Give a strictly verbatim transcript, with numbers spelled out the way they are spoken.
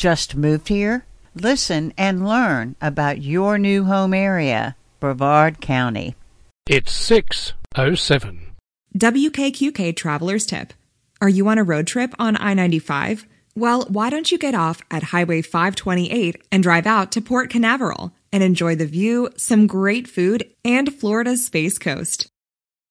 Just moved here? Listen and learn about your new home area, Brevard County. It's six oh seven. W K Q K Traveler's Tip. Are you on a road trip on I ninety-five? Well, why don't you get off at Highway five twenty-eight and drive out to Port Canaveral and enjoy the view, some great food, and Florida's Space Coast.